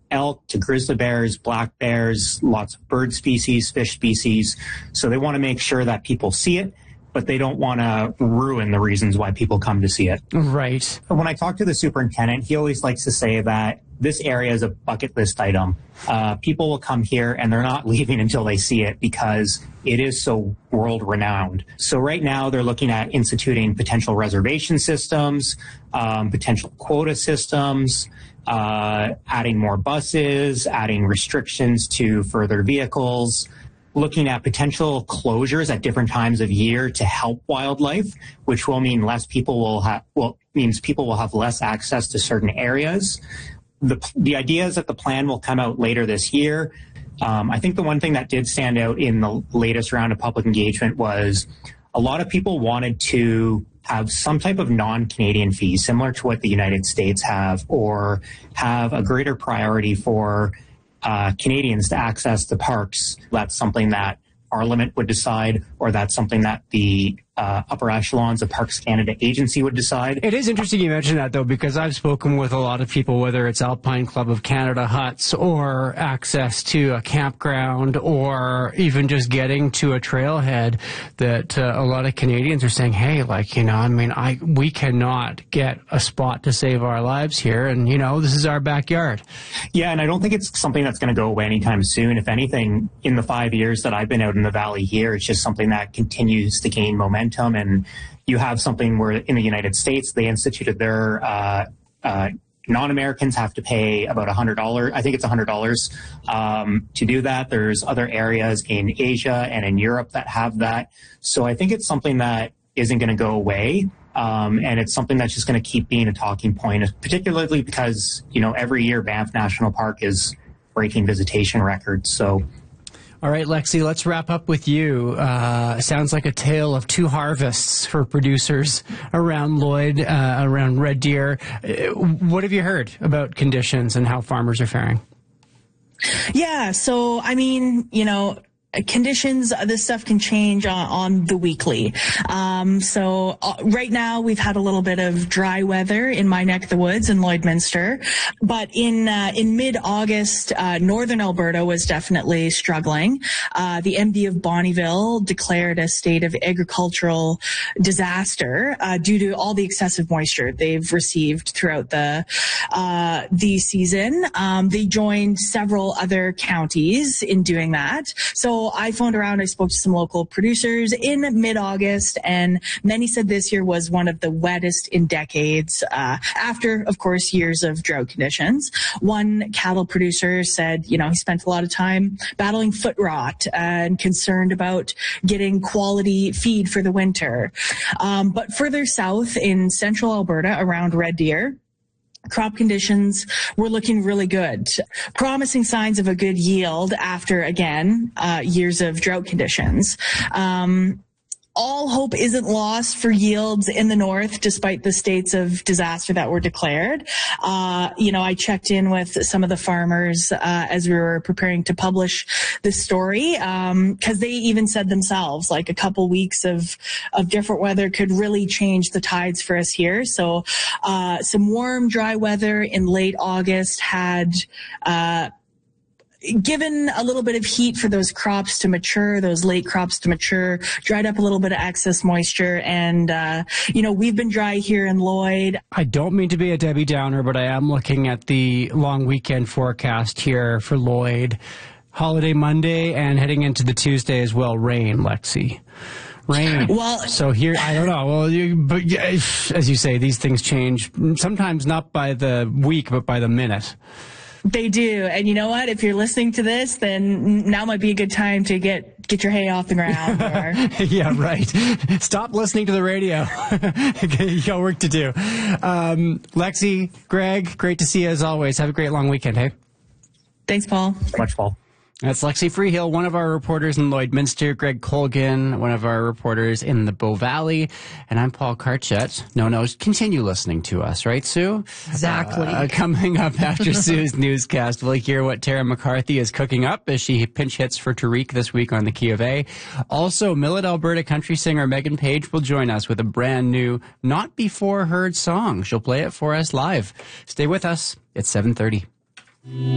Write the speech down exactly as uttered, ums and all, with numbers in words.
elk to grizzly bears, black bears, lots of bird species, fish species. So they want to make sure that people see it, but they don't want to ruin the reasons why people come to see it. Right. When I talk to the superintendent, he always likes to say that this area is a bucket list item. Uh, people will come here and they're not leaving until they see it because it is so world renowned. So right now they're looking at instituting potential reservation systems, um, potential quota systems, uh, adding more buses, adding restrictions to further vehicles, looking at potential closures at different times of year to help wildlife, which will mean less people will have, well, means people will have less access to certain areas. The, the idea is that the plan will come out later this year. Um, I think the one thing that did stand out in the latest round of public engagement was a lot of people wanted to have some type of non-Canadian fee, similar to what the United States have, or have a greater priority for uh, Canadians to access the parks. That's something that Parliament would decide, or that's something that the uh, upper echelons of Parks Canada agency would decide. It is interesting you mention that, though, because I've spoken with a lot of people, whether it's Alpine Club of Canada huts or access to a campground or even just getting to a trailhead, that uh, a lot of Canadians are saying, hey, like, you know, I mean, I we cannot get a spot to save our lives here, and, you know, this is our backyard. Yeah, and I don't think it's something that's going to go away anytime soon. If anything, in the five years that I've been out in the Valley here, it's just something that continues to gain momentum. And you have something where in the United States, they instituted their uh, uh, non-Americans have to pay about one hundred dollars. I think it's one hundred dollars um, to do that. There's other areas in Asia and in Europe that have that. So I think it's something that isn't going to go away. Um, and it's something that's just going to keep being a talking point, particularly because, you know, every year Banff National Park is breaking visitation records. So all right, Lexi, let's wrap up with you. Uh, sounds like a tale of two harvests for producers around Lloyd, uh, around Red Deer. Uh, what have you heard about conditions and how farmers are faring? Yeah, so, I mean, you know, conditions, this stuff can change on, on the weekly. Um, so uh, right now we've had a little bit of dry weather in my neck of the woods in Lloydminster, but in uh, in mid-August, uh, northern Alberta was definitely struggling. Uh, the M D of Bonnyville declared a state of agricultural disaster uh, due to all the excessive moisture they've received throughout the uh, the season. Um, they joined several other counties in doing that. So I phoned around, I spoke to some local producers in mid-August, and many said this year was one of the wettest in decades, uh, after, of course, years of drought conditions. One cattle producer said, you know, he spent a lot of time battling foot rot and concerned about getting quality feed for the winter. Um, but further south in central Alberta, around Red Deer, crop conditions were looking really good, promising signs of a good yield after, again, uh, years of drought conditions. Um, all hope isn't lost for yields in the north, despite the states of disaster that were declared. Uh, you know, I checked in with some of the farmers uh, as we were preparing to publish this story, um, because they even said themselves, like, a couple weeks of of different weather could really change the tides for us here. So, uh, some warm, dry weather in late August had uh, given a little bit of heat for those crops to mature, those late crops to mature, dried up a little bit of excess moisture. And, uh, you know, we've been dry here in Lloyd. I don't mean to be a Debbie Downer, but I am looking at the long weekend forecast here for Lloyd. Holiday Monday and heading into the Tuesday as well. Rain, Lexi. Rain. Well, so here, I don't know. Well, you, but as you say, these things change, sometimes not by the week, but by the minute. They do. And you know what? If you're listening to this, then now might be a good time to get get your hay off the ground. Or... yeah, right. Stop listening to the radio. You got work to do. Um, Lexi, Greg, great to see you as always. Have a great long weekend, hey? Thanks, Paul. Much, Paul. That's Lexi Freehill, one of our reporters in Lloydminster, Greg Colgan, one of our reporters in the Bow Valley, and I'm Paul Karchet. No, no, continue listening to us, right, Sue? Exactly. Uh, coming up after Sue's newscast, we'll hear what Tara McCarthy is cooking up as she pinch hits for Tariq this week on the Key of A. Also, Millet, Alberta country singer Megan Page will join us with a brand new, not before heard song. She'll play it for us live. Stay with us. It's seven thirty.